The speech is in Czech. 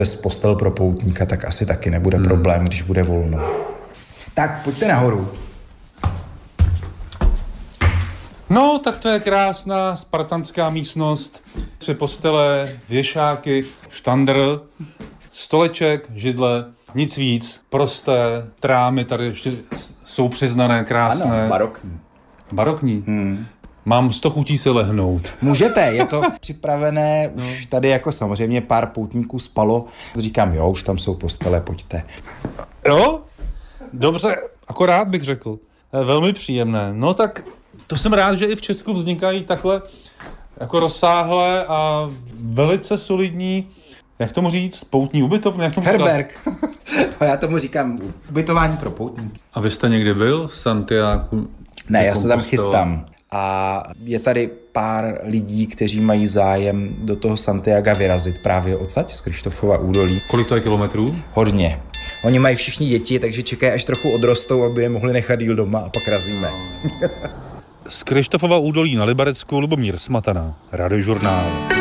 Bez postel pro poutníka tak asi taky nebude problém, když bude volno. Tak, pojďte nahoru. No, tak to je krásná spartanská místnost. 3 postele, věšáky, štandr, stoleček, židle, nic víc. Prosté, trámy tady ještě jsou přiznané, krásné. Ano, barokní. Barokní? Mám 100 chutí si lehnout. Můžete, je to připravené, už tady jako samozřejmě pár poutníků spalo. Říkám, jo, už tam jsou postele, pojďte. Jo? Dobře, akorát bych řekl. Velmi příjemné. No tak to jsem rád, že i v Česku vznikají takhle jako rozsáhlé a velice solidní, jak tomu říct, poutní ubytovny. Herberg. Já tomu říkám ubytování pro poutníky. A vy jste někdy byl v Santiagu? Ne, já se tam chystám. A je tady pár lidí, kteří mají zájem do toho Santiaga vyrazit právě odsaď z Kryštofova údolí. Kolik to je kilometrů? Hodně. Oni mají všichni děti, takže čekají, až trochu odrostou, aby je mohli nechat díl doma a pak razíme. Z Kryštofova údolí na Liberecku Lubomír Smatana, Radiožurnál.